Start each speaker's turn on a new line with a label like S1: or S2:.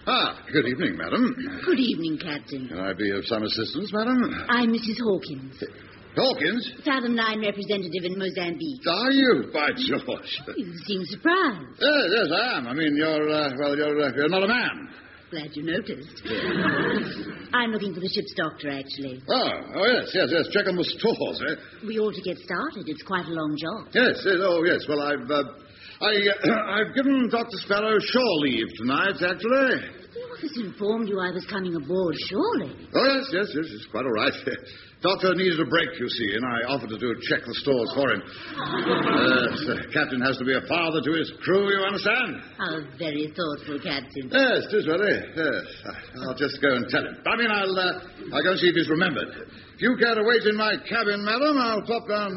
S1: Good evening, madam.
S2: Good evening, Captain.
S1: Can I be of some assistance, madam?
S2: I'm Mrs. Hawkins,
S1: Hawkins?
S2: Fathom Line representative in Mozambique.
S1: Are you, by George?
S2: You seem surprised.
S1: Yes, I am. I mean, you're not a man.
S2: Glad you noticed. I'm looking for the ship's doctor, actually.
S1: Yes. Check on the stores, eh?
S2: We ought to get started. It's quite a long job.
S1: Yes. Well, I've given Dr. Sparrow shore leave tonight, actually.
S2: The office informed you I was coming aboard, surely.
S1: Oh, yes, it's quite all right. Doctor needed a break, you see, and I offered to check the stores for him. The captain has to be a father to his crew, you understand?
S2: How very thoughtful, Captain.
S1: Yes, it is really. Yes. I'll just go and tell him. I'll go and see if he's remembered. If you care to wait in my cabin, madam, I'll pop down